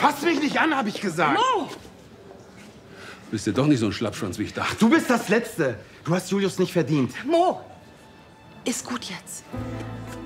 Fass mich nicht an, habe ich gesagt. Mo! Bist du doch nicht so ein Schlappschwanz, wie ich dachte. Du bist das Letzte. Du hast Julius nicht verdient. Mo! Ist gut jetzt.